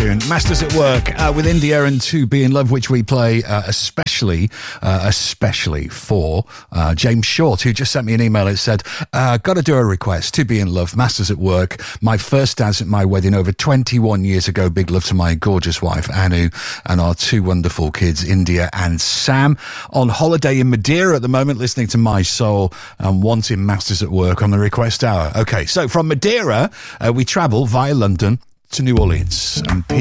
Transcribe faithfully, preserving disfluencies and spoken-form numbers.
tune. Masters at Work uh, with India and To Be In Love, which we play uh, especially, uh, especially for uh, James Short, who just sent me an email. It said, uh, got to do a request. To Be In Love, Masters at Work. My first dance at my wedding over twenty-one years ago. Big love to my gorgeous wife, Anu, and our two wonderful kids, India and Sam. On holiday in Madeira at the moment, listening to My Soul and wanting Masters at Work on the request hour. Okay, so from Madeira, uh, we travel via London to New Orleans. And